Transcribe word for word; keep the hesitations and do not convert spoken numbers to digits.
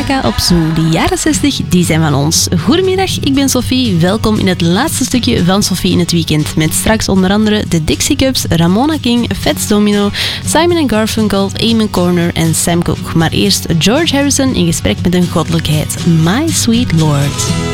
Chaka op Zoo. De jaren zestig, die zijn van ons. Goedemiddag, ik ben Sophie. Welkom in het laatste stukje van Sophie in het weekend. Met straks onder andere de Dixie Cups, Ramona King, Fats Domino, Simon and Garfunkel, Eamon Corner en Sam Cooke. Maar eerst George Harrison in gesprek met een goddelijkheid. My Sweet Lord.